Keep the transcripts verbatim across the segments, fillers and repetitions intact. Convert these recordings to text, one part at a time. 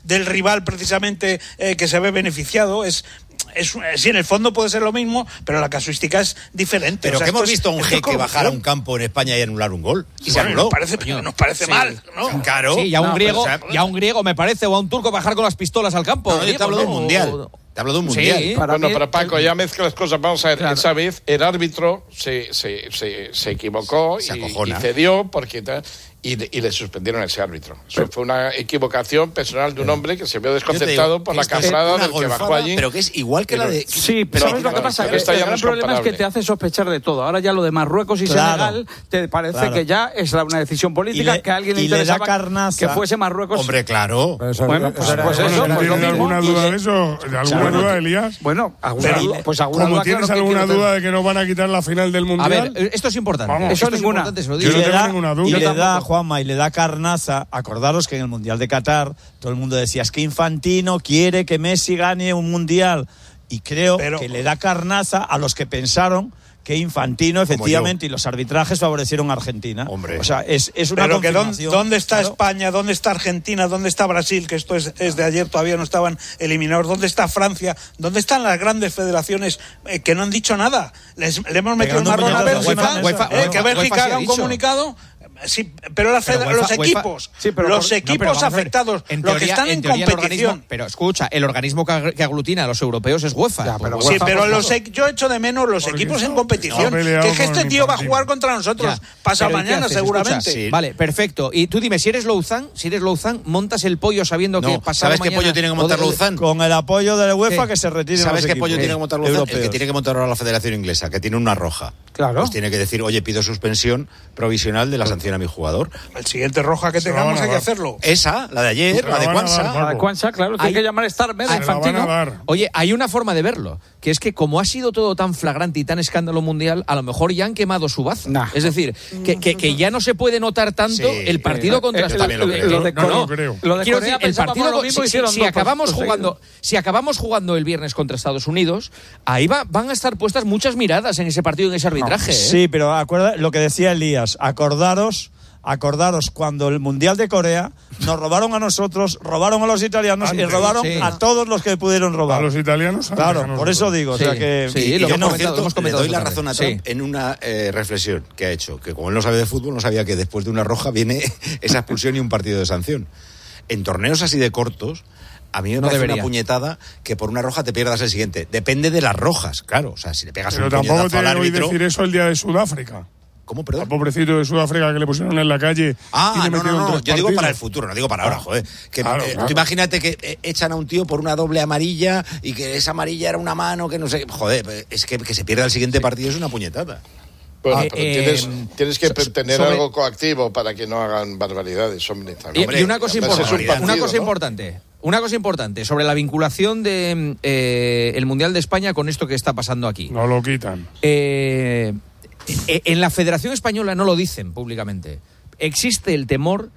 del rival precisamente eh, que se ve beneficiado. Es Es, sí, en el fondo puede ser lo mismo, pero la casuística es diferente. Pero o sea, que hemos es, visto a un jeque bajar a un campo en España y anular un gol. Y se anuló. Nos parece, Coño, nos parece sí. mal, ¿no? Claro. Sí, y a un no, griego, pero, o sea, y a un griego me parece, o a un turco bajar con las pistolas al campo. No, yo te hablo de un mundial. Te hablo de un mundial. Sí, Bueno, mí, pero Paco, ya mezclas cosas. Vamos a ver, Claro. esa vez el árbitro se, se, se, se equivocó Se y, acojona. y cedió porque tal, y, y le suspendieron a ese árbitro. Eso Pero, fue una equivocación personal de un hombre que se vio desconcertado por la esto es cascada una del que bajó golfada, allí. Pero que es igual que la de... Sí, pero ¿sabes lo que pasa? Que Esta el ya no gran es problema es que comparable. te hace sospechar de todo. Ahora ya lo de Marruecos y Claro. Senegal te parece Claro. que ya es la- una decisión política, Y le- que a alguien le y le da interesaba carnaza. que fuese Marruecos. Hombre, claro. Eso- Bueno, eso pues- era- pues eso eso, era- pues lo ¿Tienes mismo. alguna Y duda le- de eso? ¿De alguna Claro. duda, Elías? Bueno, alguna Pero- duda, pues alguna Como duda, tienes claro que alguna quiero duda tener. de que nos van a quitar la final del A Mundial... ver, esto es importante. Vamos. Esto Eso es ninguna. importante, se lo Yo digo. no y le tengo da, ninguna duda. y Yo le da, tampoco. Juanma, y le da carnaza. Acordaros que en el Mundial de Qatar todo el mundo decía, es que Infantino quiere que Messi gane un Mundial. Y creo Pero- que le da carnaza a los que pensaron que Infantino, efectivamente, y los arbitrajes favorecieron a Argentina. Hombre. O sea, es, es una Pero que dónde, confirmación. ¿dónde está Claro. España? ¿Dónde está Argentina? ¿Dónde está Brasil? Que esto es, es de ayer, todavía no estaban eliminados. ¿Dónde está Francia? ¿Dónde están las grandes federaciones eh, que no han dicho nada? Les, le hemos metido Pegando un marrón a puñetazos, Bélgica, UEFA, eh, UEFA, que Bélgica UEFA sí ha haga un dicho. comunicado. Sí, pero, la Pero fed- UEFA- los UEFA- equipos, sí, pero los por- No, pero equipos vamos a ver, afectados, en los que teoría- están en, en teoría el competición. organismo- pero escucha, el organismo que, ag- que aglutina a los europeos es UEFA. Ya, pero Pues, Sí, UEFA, pero por los, favor. e- yo echo de menos los Porque equipos eso- en competición. ha peleado Que es que con este tío va a Infantino. jugar contra nosotros Ya. pasado Pero ¿y qué mañana, haces? seguramente. Escucha, vale, perfecto. Y tú dime, si eres Louzán, si eres Louzán, montas el pollo sabiendo que No, pasado ¿sabes qué mañana- pollo tiene que montar o de- Louzán? Con el apoyo de la UEFA ¿Qué? que se retire. ¿Sabes qué pollo tiene que montar Louzán? El que europeos. tiene que montar ahora la Federación Inglesa, que tiene una roja. Claro. Pues tiene que decir, oye, pido suspensión provisional de la sanción a mi jugador. El siguiente roja que Se la tengamos van a hay que dar. hacerlo. Esa, la de ayer, Se la la de van a Kwanzaa. dar, A la Kwanzaa, claro, que hay Hay- que llamar Starmer a Se la van a Infantino. dar. Oye, hay una forma de verlo, que es que como ha sido todo tan flagrante y tan escándalo mundial, a lo mejor ya han quemado su baza. Nah. Es decir, que, que, que ya no se puede notar tanto Sí. el partido Eh, contra eh, yo también lo creo. lo de No, no. Yo lo creo. Lo de Quiero Corea decir, el pensábamos partido lo mismo, si, hicieron si dos acabamos partidos jugando, si acabamos jugando el viernes contra Estados Unidos, ahí va, van a estar puestas muchas miradas en ese partido, en ese arbitraje. ¿eh? Sí, pero acuerda lo que decía Elías, acordaros, acordaros cuando el Mundial de Corea nos robaron a nosotros, robaron a los italianos y Antes, robaron sí. a todos los que pudieron robar. A los italianos... Claro, antes que por eso nosotros. digo, o Sí, sea que sí, Y lo yo, hemos por comentado, cierto, hemos le comentado doy la esta razón a tarde. Trump Sí. en una eh, reflexión que ha hecho, que como él no sabe de fútbol, no sabía que después de una roja viene esa expulsión y un partido de sanción. En torneos así de cortos, a mí me No parece debería. una puñetada que por una roja te pierdas el siguiente. Depende de las rojas, claro. O sea, si le pegas Pero un tampoco puñetazo te al oí árbitro... decir eso el día de Sudáfrica. ¿Cómo, Al perdón? pobrecito de Sudáfrica que le pusieron en la calle y Ah, le no, no, metieron no, tres yo digo para el partidos. futuro, no digo para ahora, Ah, joder. Que, claro, eh, claro. Tú imagínate que eh, echan a un tío por una doble amarilla y que esa amarilla era una mano, que no sé... Joder, es que, que se pierda el siguiente partido es una puñetada. Bueno, Ah, pero eh, tienes, tienes que so- tener sobre- algo coactivo para que no hagan barbaridades, hombre. Y, también. y una cosa Además, es un importante, partido, una cosa ¿no? importante, una cosa importante sobre la vinculación de eh, el Mundial de España con esto que está pasando aquí. No lo quitan. Eh, eh, en la Federación Española no lo dicen públicamente. Existe el temor,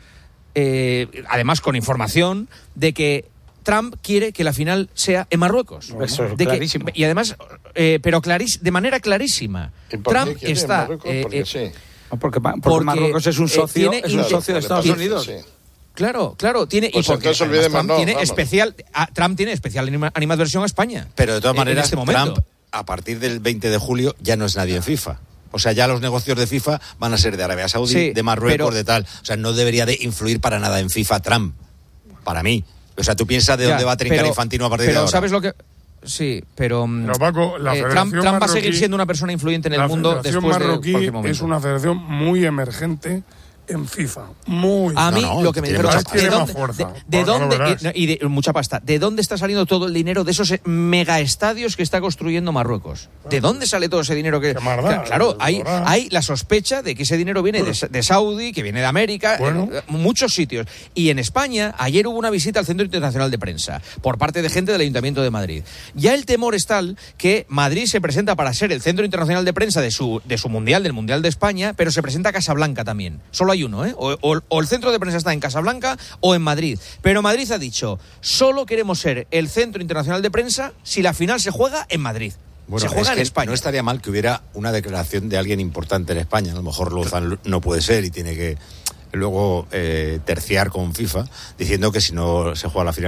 eh, además con información, de que Trump quiere que la final sea en Marruecos. Eso es De que- clarísimo. y además, eh, pero clarís, de manera clarísima. ¿Y por qué Trump quiere está... Marruecos? eh, Porque eh, sí. No, Porque, porque Porque, Marruecos es un eh, socio, tiene es un inter- socio de Estados Sí, Unidos. sí. Claro, claro, tiene Pues y porque entonces además olvidemos, Trump no, tiene vamos. especial ah, Trump tiene especial anima- animadversión a España. Pero de todas En- en maneras, este momento. Trump, a partir del veinte de julio, ya no es nadie en FIFA. O sea, ya los negocios de FIFA van a ser de Arabia Saudí, Sí, de Marruecos, pero- de tal. O sea, no debería de influir para nada en FIFA Trump. Para mí. O sea, tú piensas de Ya, dónde va a trincar pero- Infantino a partir pero de ahora. ¿sabes lo que...? Sí, pero... mm, Pero, Paco, la eh, Federación Trump, Trump va a seguir marroquí- siendo una persona influyente en el La mundo Federación después de marroquí cualquier momento. es una federación muy emergente en FIFA. Muy. A mí No, no, lo que me tiene dijeron mucha es, ¿de pasta. dónde, Tiene más de, fuerza. de Bueno, dónde lo verás. eh, y de mucha pasta, ¿de dónde está saliendo todo el dinero de esos eh, megaestadios que está construyendo Marruecos? ¿De dónde sale todo ese dinero que Qué maldad, claro, qué hay maldad. hay la sospecha de que ese dinero viene de, de Saudi, que viene de América, Bueno. eh, muchos sitios. Y en España ayer hubo una visita al Centro Internacional de Prensa por parte de gente del Ayuntamiento de Madrid. Ya el temor es tal que Madrid se presenta para ser el Centro Internacional de Prensa de su de su mundial, del Mundial de España, pero se presenta a Casablanca también. Solo hay uno, ¿eh? O, o- o el centro de prensa está en Casablanca o en Madrid. Pero Madrid ha dicho, solo queremos ser el Centro Internacional de Prensa si la final se juega en Madrid. Bueno, se juega es en que España. no estaría mal que hubiera una declaración de alguien importante en España. A lo mejor Lozán no puede ser y tiene que luego eh, terciar con FIFA, diciendo que si no se juega la final